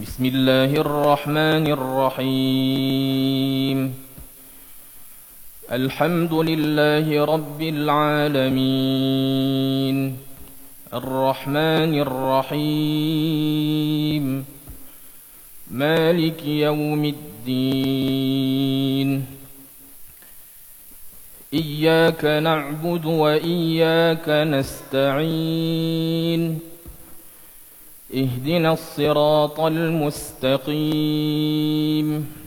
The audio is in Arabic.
بسم الله الرحمن الرحيم. الحمد لله رب العالمين، الرحمن الرحيم، مالك يوم الدين. إياك نعبد وإياك نستعين، اهدنا الصراط المستقيم،